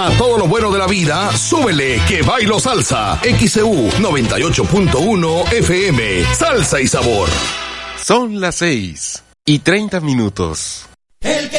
A todo lo bueno de la vida, súbele que bailo salsa. XEU 98.1 FM. Salsa y sabor. Son las 6:30. El que